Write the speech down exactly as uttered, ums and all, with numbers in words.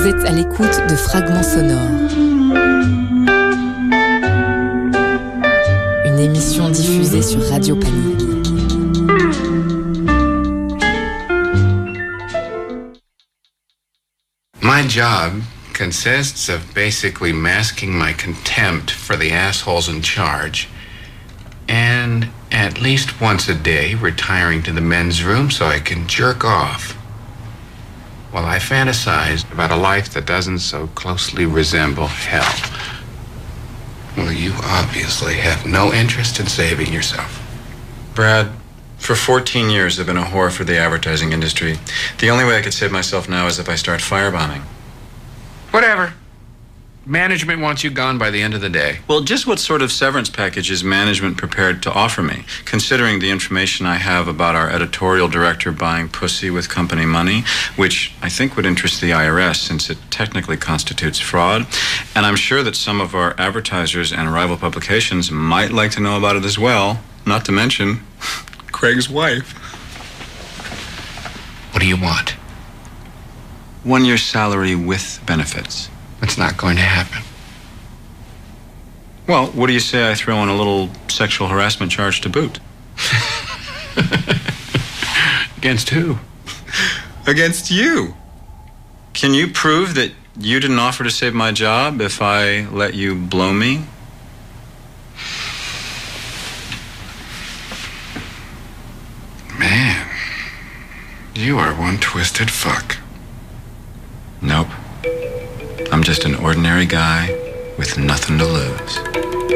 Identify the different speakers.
Speaker 1: Vous êtes à l'écoute de Fragments sonores. Une émission diffusée sur Radio Panique.
Speaker 2: My job consists of basically masking my contempt for the assholes in charge and at least once a day retiring to the men's room so I can jerk off while I fantasize about a life that doesn't so closely resemble hell. Well, you obviously have no interest in saving yourself.
Speaker 3: Brad, for fourteen years I've been a whore for the advertising industry. The only way I could save myself now is if I start firebombing.
Speaker 2: Whatever. Management wants you gone by the end of the day.
Speaker 3: Well, just what sort of severance package is management prepared to offer me, considering the information I have about our editorial director buying pussy with company money, which I think would interest the I R S since it technically constitutes fraud, and I'm sure that some of our advertisers and rival publications might like to know about it as well, not to mention Craig's wife.
Speaker 2: What do you want?
Speaker 3: One year's salary with benefits.
Speaker 2: It's not going to happen.
Speaker 3: Well, what do you say I throw in a little sexual harassment charge to boot?
Speaker 2: Against who?
Speaker 3: Against you. Can you prove that you didn't offer to save my job if I let you blow me?
Speaker 2: Man, you are one twisted fuck.
Speaker 3: Nope. I'm just an ordinary guy with nothing to lose.